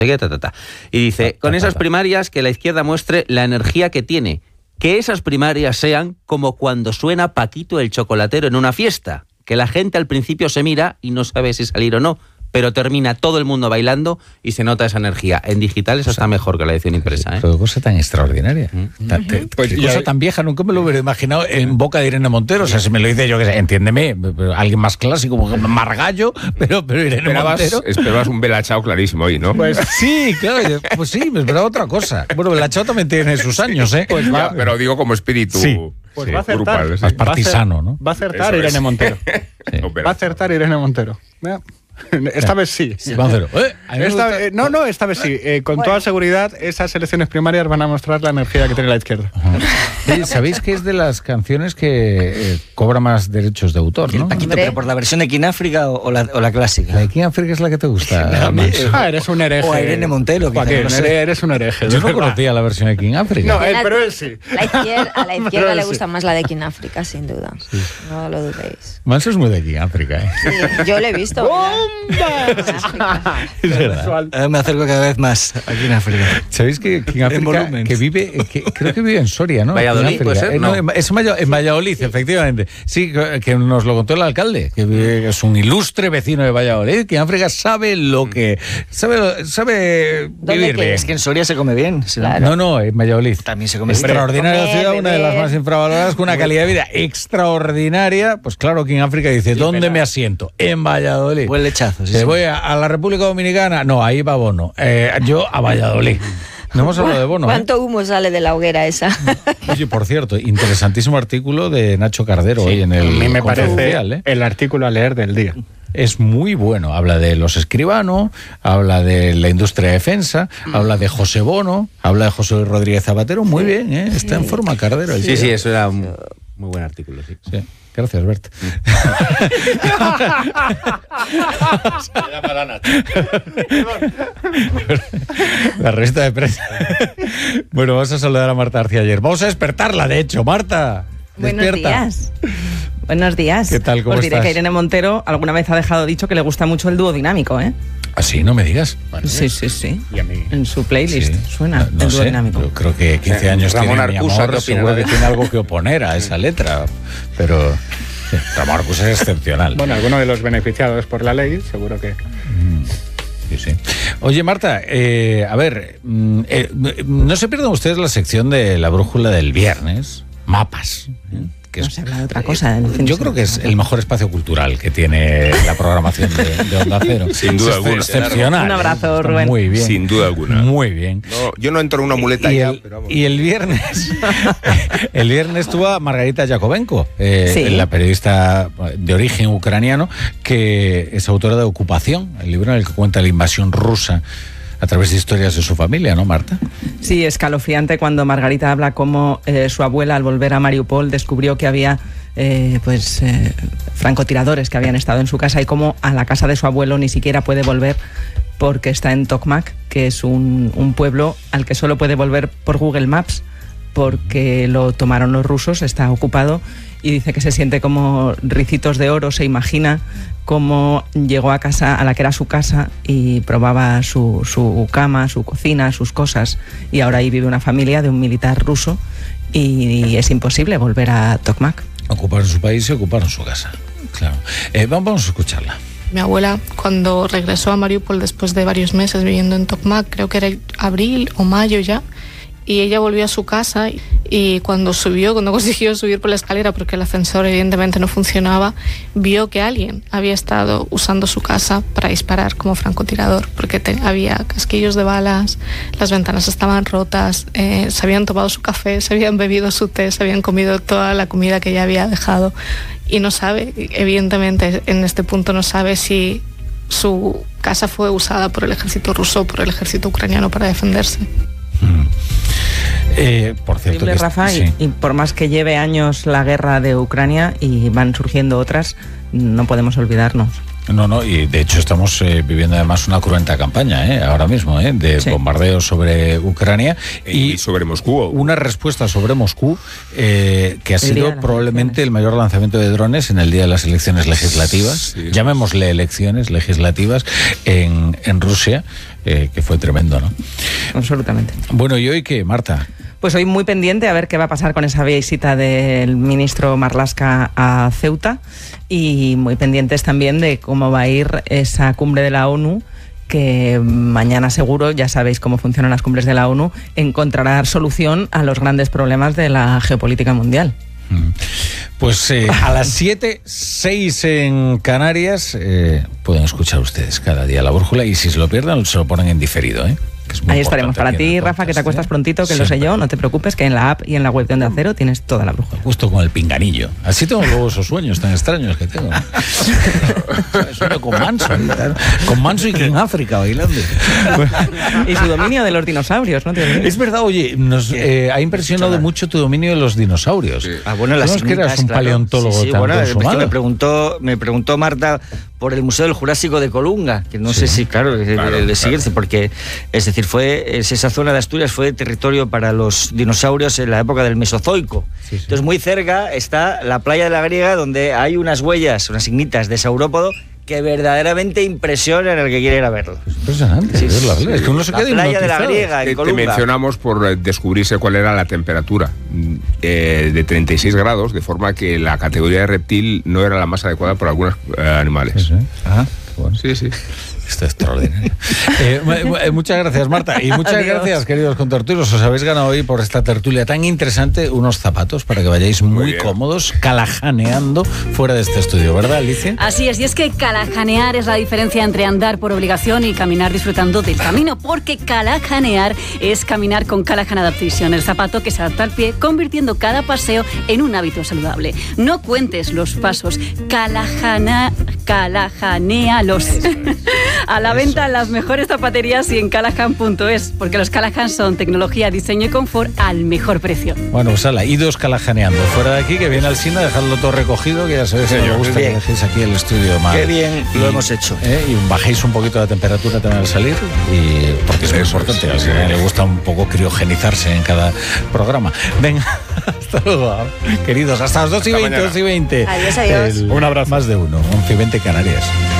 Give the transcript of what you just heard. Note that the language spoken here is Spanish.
Y dice, con esas primarias que la izquierda muestre la energía que tiene. Que esas primarias sean como cuando suena Paquito el chocolatero en una fiesta. Que la gente al principio se mira y no sabe si salir o no, pero termina todo el mundo bailando y se nota esa energía. En digital eso está mejor que la edición impresa. Pero cosa tan extraordinaria. Cosa tan vieja, nunca me lo hubiera imaginado en boca de Irene Montero. O sea, si me lo dice yo, que sé, entiéndeme, alguien más clásico, como Margallo, pero Irene Montero. Esperabas un Bella Ciao clarísimo hoy, ¿no? Pues sí, claro, pues sí, me esperaba otra cosa. Bueno, Bella Ciao también tiene sus años, ¿eh? Pues va, pero digo como espíritu. Sí. Pues va a acertar. Grupal, más partisano, ¿no? Va a acertar Irene Montero. Sí. Va a acertar Irene Montero. Esta vez sí. Esta vez sí. Con toda seguridad, esas elecciones primarias van a mostrar la energía que tiene la izquierda. ¿Sabéis que es de las canciones que cobra más derechos de autor, no? Paquito, pero por la versión de King África o la clásica. ¿La de King África es la que te gusta? Eres un hereje. O a Irene Montero. Joaquín, eres un hereje. Yo no conocía la versión de King África. No, pero él sí. A la izquierda le gusta más la de King África, sin duda. Sí. No lo dudéis. Manso es muy de King África, ¿eh? Sí, yo lo he visto. Es verdad. Me acerco cada vez más a King África. ¿Sabéis que King África, creo que vive en Soria, ¿no? Valladolid, ¿puede ser? No, es en Valladolid, efectivamente. Sí, que nos lo contó el alcalde, que es un ilustre vecino de Valladolid. King África sabe lo que... Sabe vivir bien. Es que en Soria se come bien. Claro. No, en Valladolid. También se come extraordinaria ciudad, una de las más infravaloradas, con una calidad de vida extraordinaria. Pues claro, King África dice, ¿dónde me asiento? En Valladolid. Buen lechazo. Sí, voy a la República Dominicana. No, ahí va Bono. Yo a Valladolid. No hemos hablado de Bono. ¿Cuánto humo sale de la hoguera esa? Oye, por cierto, interesantísimo artículo de Nacho Cardero hoy en el... A mí me parece el artículo a leer del día. Es muy bueno. Habla de los Escribano, habla de la industria de defensa, habla de José Bono, habla de José Rodríguez Zapatero. Muy bien, ¿eh? Está en forma Cardero. Sí, eso era un muy buen artículo, sí. Gracias, Bert. La revista de prensa. Bueno, vamos a saludar a Marta García ayer. Vamos a despertarla, de hecho. Marta, despierta. Buenos días. Buenos días. ¿Qué tal? ¿Cómo Os diré estás? que Irene Montero alguna vez ha dejado dicho que le gusta mucho el dúo dinámico, ¿eh? ¿Ah, sí? No me digas. Vale. Sí. Y a mí. En su playlist suena no el dúo sé, dinámico. Yo creo que 15 años Ramón tiene mi Arcusa, amor, ¿qué opina seguro de que tiene algo que oponer a esa letra, pero Ramón Arcusa es excepcional. Bueno, alguno de los beneficiados por la ley, seguro que... Sí. Oye, Marta, a ver, no se pierdan ustedes la sección de la brújula del viernes, mapas. Que no se habla de otra cosa. Yo creo que es el mejor espacio cultural que tiene la programación de Onda Cero. Sin duda alguna. Excepcional. Un abrazo, Está Rubén. Muy bien. Sin duda alguna. Muy bien. No, yo no entro en una muleta pero vamos. Y el viernes estuvo Margarita Yakovenko, Sí. la periodista de origen ucraniano, que es autora de Ocupación, el libro en el que cuenta la invasión rusa a través de historias de su familia, ¿no, Marta? Sí, escalofriante cuando Margarita habla cómo su abuela, al volver a Mariupol, descubrió que había francotiradores que habían estado en su casa y cómo a la casa de su abuelo ni siquiera puede volver porque está en Tokmak, que es un pueblo al que solo puede volver por Google Maps porque lo tomaron los rusos, está ocupado, y dice que se siente como ricitos de oro, se imagina cómo llegó a casa, a la que era su casa, y probaba su cama, su cocina, sus cosas, y ahora ahí vive una familia de un militar ruso y es imposible volver a Tokmak. Ocuparon su país y ocuparon su casa, claro. Vamos a escucharla. Mi abuela, cuando regresó a Mariupol después de varios meses viviendo en Tokmak, creo que era abril o mayo ya, y ella volvió a su casa y cuando consiguió subir por la escalera, porque el ascensor evidentemente no funcionaba, vio que alguien había estado usando su casa para disparar como francotirador, porque había casquillos de balas, las ventanas estaban rotas, se habían tomado su café, se habían bebido su té, se habían comido toda la comida que ella había dejado, y no sabe, evidentemente en este punto no sabe si su casa fue usada por el ejército ruso o por el ejército ucraniano para defenderse. Por cierto, Horrible, Rafa, sí. y por más que lleve años la guerra de Ucrania y van surgiendo otras, no podemos olvidarnos No, y de hecho estamos viviendo además una cruenta campaña, ahora mismo, de bombardeos sobre Ucrania y sobre Moscú. Una respuesta sobre Moscú que ha sido probablemente el mayor lanzamiento de drones en el día de las elecciones legislativas, llamémosle elecciones legislativas en Rusia, que fue tremendo, ¿no? Absolutamente. Bueno, ¿y hoy qué, Marta? Pues hoy muy pendiente a ver qué va a pasar con esa visita del ministro Marlaska a Ceuta y muy pendientes también de cómo va a ir esa cumbre de la ONU, que mañana seguro, ya sabéis cómo funcionan las cumbres de la ONU, encontrará solución a los grandes problemas de la geopolítica mundial. Pues a las 7:06 en Canarias pueden escuchar ustedes cada día La Brújula, y si se lo pierden se lo ponen en diferido, Ahí estaremos para ti, Rafa, que te acuestas prontito, que lo sé yo, no te preocupes, que en la app y en la web de Onda Cero tienes toda La Brújula. Justo con el pinganillo. Así tengo luego esos sueños tan extraños que tengo. Sueño con Manso y King África bailando. Y su dominio de los dinosaurios, ¿no? Es verdad, oye, nos ha impresionado mucho tu dominio de los dinosaurios. Sí. Bueno, las que eras un paleontólogo sí, tan bueno, consumado. Me preguntó Marta por el Museo del Jurásico de Colunga, que no sé si, le sigue, porque, es decir, esa zona de Asturias fue territorio para los dinosaurios en la época del Mesozoico. Sí. Entonces, muy cerca está la playa de la Griega, donde hay unas huellas, unas ignitas de saurópodo que verdaderamente impresionan al que quiere ir a verlo. Es impresionante. Es que uno se queda la playa de la Griega, en Colunga. Te mencionamos por descubrirse cuál era la temperatura de 36 grados, de forma que la categoría de reptil no era la más adecuada para algunos animales. Sí. Bueno. Sí. Esto es extraordinario. Muchas gracias, Marta. Y muchas gracias, queridos contertulios. Os habéis ganado hoy por esta tertulia tan interesante unos zapatos para que vayáis muy cómodos, calajaneando fuera de este estudio, ¿verdad, Alicia? Así es, y es que calajanear es la diferencia entre andar por obligación y caminar disfrutando del camino, porque calajanear es caminar con Callahan Adaptation, el zapato que se adapta al pie, convirtiendo cada paseo en un hábito saludable. No cuentes los pasos, calajanealos. A la venta en las mejores zapaterías y en Callahan.es, porque los Callahan son tecnología, diseño y confort al mejor precio. Bueno, pues ala, idos calajaneando. Fuera de aquí, que viene Alsina, dejadlo todo recogido, que ya sabéis que me gusta que dejéis aquí el estudio más. Qué bien, lo hemos hecho. Y bajéis un poquito la temperatura también al salir, porque es muy importante. A Alsina le gusta un poco criogenizarse en cada programa. Venga, hasta luego, queridos. Hasta las 2:20, 2:20. Adiós. Un abrazo. Más de uno, 11:20 Canarias.